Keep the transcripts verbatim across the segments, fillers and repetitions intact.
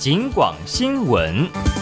警广新闻。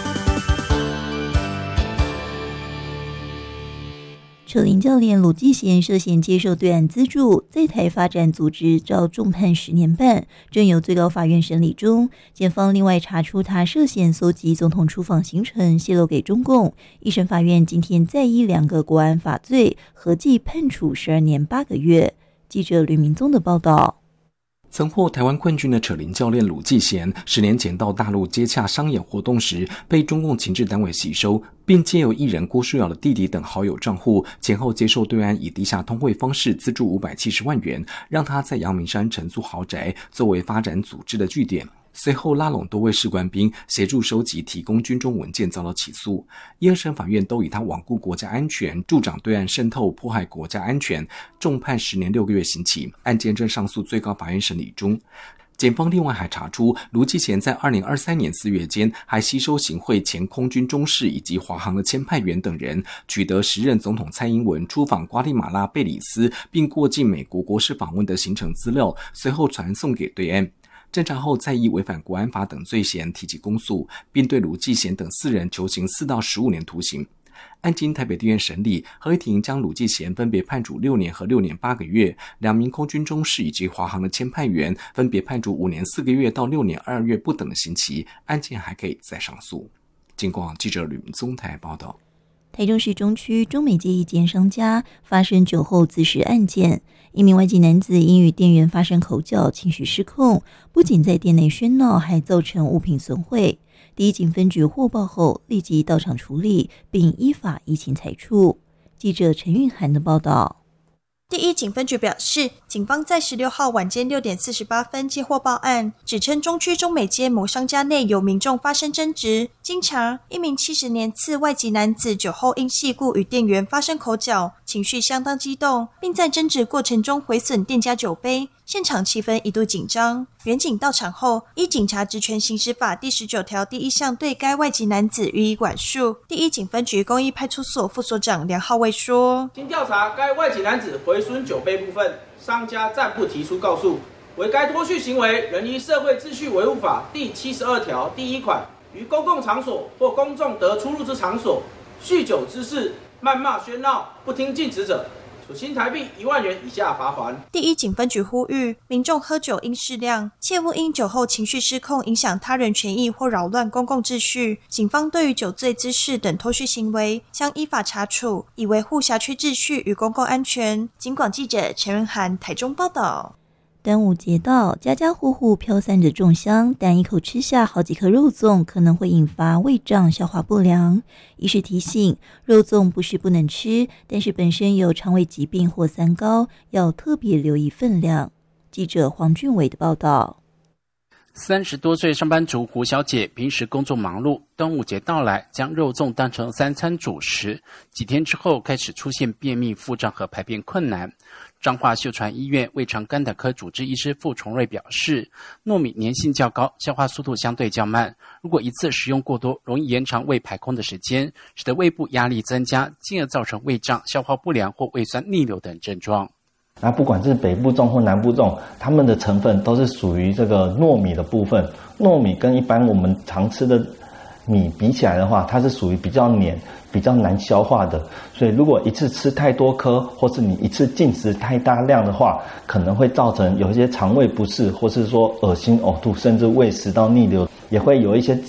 扯铃教练鲁继贤涉嫌接受对岸资助，在台发展组织遭重判十年半，正由最高法院审理中。检方另外查出他涉嫌搜集总统出访行程，泄露给中共。一审法院今天再依两个国安法罪，合计判处十二年八个月。记者吕明宗的报道。 曾获台湾冠军的扯铃教练鲁继贤，十年前到大陆接洽商演活动时，被中共情治单位吸收，并借由艺人郭书瑶的弟弟等好友账户，前后接受对岸以地下通汇方式资助五百七十万元，让他在阳明山承租豪宅，作为发展组织的据点。随后拉拢多位士官兵，协助收集提供军中文件，遭到起诉。一、二审法院都以他罔顾国家安全，助长对岸渗透，迫害国家安全，重判十年六个月刑期。案件正上诉最高法院审理中。检方另外还查出，卢继贤在二零二三年四月间，还吸收行贿前空军中士以及华航的签派员等人，取得时任总统蔡英文出访瓜地马拉贝里斯，并过境美国国事访问的行程资料，随后传送给对岸。侦查后再以违反国安法等罪嫌提起公诉，并对卢继贤等四人求刑四到十五年徒刑。案经台北地院审理，合议庭将鲁继贤分别判处六年和六年八个月，两名空军中士以及华航的签派员分别判处五年四个月到六年二月不等的刑期，案件还可以再上诉。警广记者吕明宗台报道。 台中市中区中美街一间商家发生酒后滋事案件，一名外籍男子因与店员发生口角，情绪失控，不仅在店内喧闹，还造成物品损毁。第一警分局获报后，立即到场处理，并依法依情裁处。记者陈韵涵的报道。 第一警分局表示，警方在十六号晚间六点四十八分接获报案，指称中区中美街某商家内有民众发生争执。经查，一名七十年次外籍男子酒后因细故与店员发生口角，情绪相当激动，并在争执过程中毁损店家酒杯，现场气氛一度紧张。员警到场后，依警察职权行使法第十九条第一项对该外籍男子予以管束。第一警分局公益派出所副所长梁浩卫说： 经调查，该外籍男子毁损酒杯部分，商家暂不提出告诉，为该脱序行为仍依社会秩序维护法第七十二条第一款，于公共场所或公众得出入之场所酗酒之事、谩骂喧闹、不听禁止者，处新台币一万元以下罚锾。第一警分局呼吁民众喝酒应适量，切勿因酒后情绪失控影响他人权益或扰乱公共秩序。警方对于酒醉滋事等脱序行为将依法查处，以维护辖区秩序与公共安全。警广记者陈仁涵台中报道。 端午节到，家家户户飘散着粽香，但一口吃下好几颗肉粽，可能会引发胃胀、消化不良。医师提醒，肉粽不是不能吃，但是本身有肠胃疾病或三高，要特别留意分量。记者黄俊伟的报道。 三十多岁上班族胡小姐平时工作忙碌，端午节到来，将肉粽当成三餐主食。几天之后开始出现便秘、腹胀和排便困难。彰化秀传医院胃肠肝胆科主治医师傅崇瑞表示，糯米粘性较高，消化速度相对较慢，如果一次食用过多，容易延长胃排空的时间，使得胃部压力增加，进而造成胃胀、消化不良或胃酸逆流等症状。 那不管是北部粽或南部粽，它们的成分都是属于这个糯米的部分。糯米跟一般我们常吃的米比起来的话，它是属于比较黏、比较难消化的。所以如果一次吃太多颗，或是你一次进食太大量的话，可能会造成有一些肠胃不适，或是说恶心、呕吐，甚至胃食道逆流，也会有一些